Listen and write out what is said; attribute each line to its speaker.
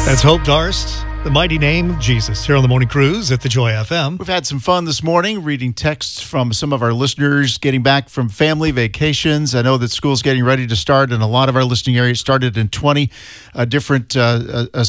Speaker 1: That's Hope Darst, the mighty name Jesus, here on the Morning Cruise at the Joy FM.
Speaker 2: We've had some fun this morning reading texts from some of our listeners getting back from family vacations. I know that school's getting ready to start, and a lot of our listening areas started in 20 different